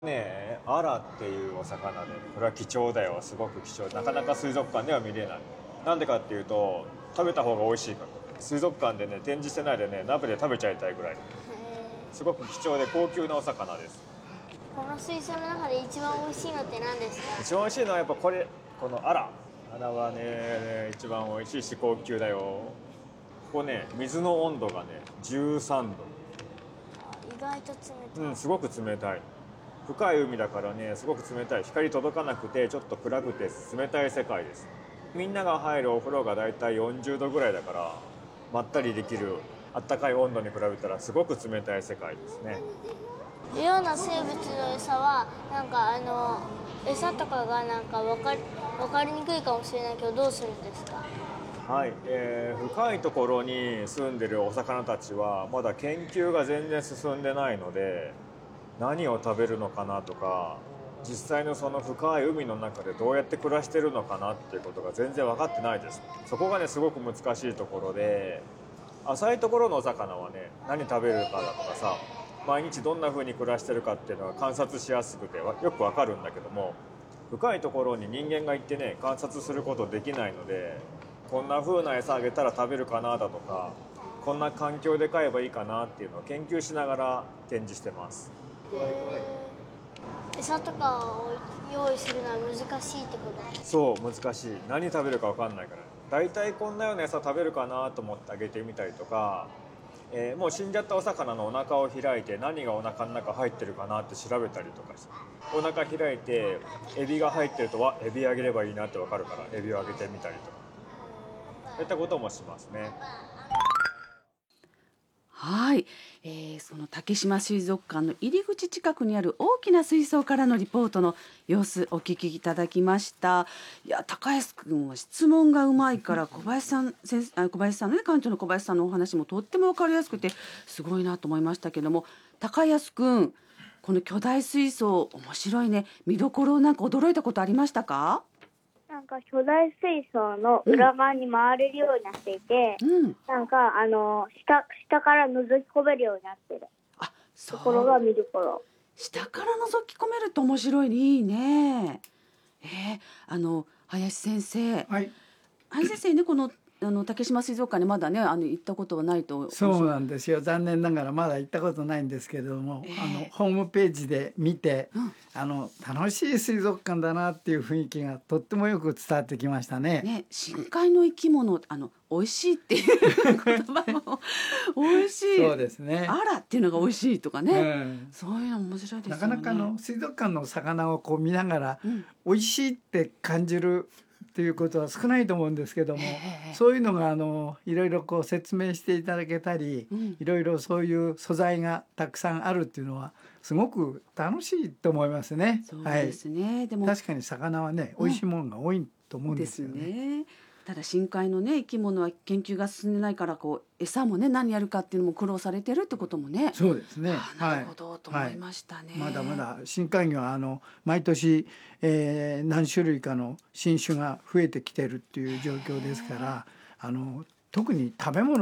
ね、アラっていうお魚で、これは貴重だよ。すごく貴重。なかなか水族館では見れない。なんでかっていうと、食べた方が美味しいから。水族館でね、展示してないでね、鍋で食べちゃいたいぐらい。すごく貴重で高級なお魚です。 この水槽の中で一番美味しいのって何ですか？ 一番美味しいのはやっぱこのアラ。アラはね、一番美味しいし高級だよ。ここね、水の温度がね、13度。 意外と冷たい。 すごく冷たい。深い海だからね、すごく冷たい。光届かなくてちょっと暗くて冷たい世界です。みんなが入るお風呂がだいたい40度ぐらいだから、まったりできるあったかい温度に比べたらすごく冷たい世界ですね。 いろんな生物の餌はなんか餌とかがなんか分かりにくいかもしれないけど、どうするんですか？ はい、深いところに住んでるお魚たちはまだ研究が全然進んでないので、何を食べるのかなとか、実際のその深い海の中でどうやって暮らしてるのかなっていうことが全然分かってないです。そこがね、すごく難しいところで、浅いところのお魚はね、何食べるかだとかさ、毎日どんな風に暮らしてるかっていうのが観察しやすくてよく分かるんだけども、深いところに人間が行ってね、観察することできないので、こんな風な餌あげたら食べるかなだとか、こんな環境で飼えばいいかなっていうのを研究しながら展示してます。 餌とかを用意するのは難しいってこと？ そう、難しい。何食べるか分かんないから、だいたいこんなような餌食べるかなと思ってあげてみたりとか、もう死んじゃったお魚のお腹を開いて何がお腹の中入ってるかなって調べたりとかして、お腹開いてエビが入ってるとエビあげればいいなって分かるからエビをあげてみたりとか、そういったこともしますね。 はい、その竹島水族館の入り口近くにある大きな水槽からのリポートの様子お聞きいただきました。いや、高安くんは質問がうまいから小林さんのね、館長の小林さんのお話もとっても分かりやすくてすごいなと思いましたけども、高安くん、この巨大水槽面白いね。見どころなんか驚いたことありましたか？ なんか巨大水槽の裏側に回れるようになっていて、なんか下から覗き込めるようになってるそうところが見どころ。 下から覗き込めると面白いね。いいね。林先生、 はい、 林先生ね、この竹島水族館にまだね行ったことはないと。 そうなんですよ。残念ながらまだ行ったことないんですけれども、ホームページで見て、楽しい水族館だなっていう雰囲気がとってもよく伝わってきましたね。 ね、深海の生き物美味しいっていう言葉も美味しい。 そうですね。 あらっていうのが美味しいとかね、そういうの面白いですよね。 なかなか水族館の魚をこう見ながら、美味しいって感じるっていうことは少ないと思うんですけども、そういうのがいろいろこう説明していただけたり、いろいろそういう素材がたくさんあるっていうのはすごく楽しいと思いますね。 そうですね、 はい、 でも確かに魚はね、美味しいものが多いと思うんですよね。 ですね。ただ深海のね生き物は研究が進んでないから、こう餌もね何やるかっていうのも苦労されてるってこともね。 そうですね。 なるほど、と思いましたね。 まだまだ深海魚は毎年、何種類かの新種が増えてきてるっていう状況ですから、特に食べ物